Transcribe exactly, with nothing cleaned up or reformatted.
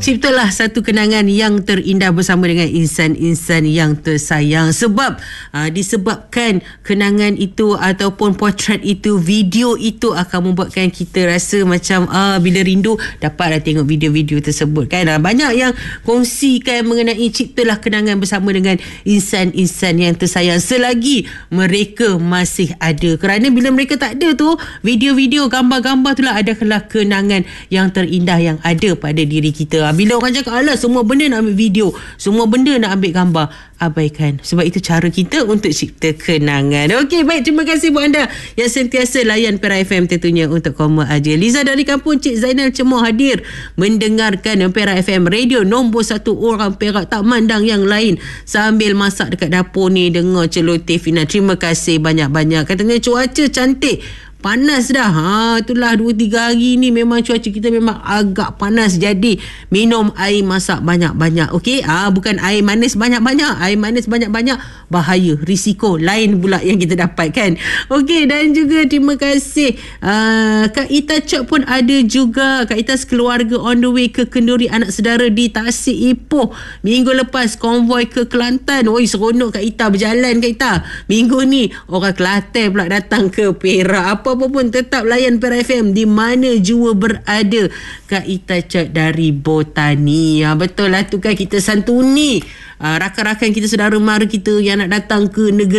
Ciptalah satu kenangan yang terindah bersama dengan insan-insan yang tersayang. Sebab uh, disebabkan kenangan itu ataupun potret itu, video itu akan membuatkan kita rasa macam uh, bila rindu dapatlah tengok video-video tersebut kan. Uh, banyak yang kongsikan mengenai ciptalah kenangan bersama dengan insan-insan yang tersayang selagi mereka masih ada. Kerana bila mereka tak ada tu, video-video, gambar-gambar itulah adalah kenangan yang terindah yang ada pada diri kita. Bila orang cakap, alah semua benda nak ambil video, semua benda nak ambil gambar, abaikan. Sebab itu cara kita untuk cipta kenangan. Okey, baik. Terima kasih buat anda yang sentiasa layan Perak F M tentunya untuk koma aja. Liza dari kampung Cik Zainal Cemoh hadir mendengarkan Perak F M, radio nombor satu orang Perak, tak mandang yang lain. Sambil masak dekat dapur ni, dengar celoteh Fina. Terima kasih banyak-banyak. Katanya cuaca cantik. Panas dah. Ha, itulah dua tiga hari ni memang cuaca kita memang agak panas. Jadi minum air masak banyak-banyak. Okey? Ah, bukan air manis banyak-banyak. Air manis banyak-banyak bahaya, risiko lain pula yang kita dapat kan. Okey, dan juga terima kasih uh, Kak Ita Cok pun ada juga. Kak Ita sekeluarga on the way ke kenduri anak saudara di Tasik Ipoh. Minggu lepas konvoi ke Kelantan. Oi, seronok Kak Ita berjalan Kak Ita. Minggu ni orang Kelantan pula datang ke Perak. Apa apa pun tetap layan Perak F M di mana jua berada. Kak Ita Cak dari Botani. Ha, betul lah tu kan, kita santuni uh, rakan-rakan kita, saudara mara kita yang nak datang ke negeri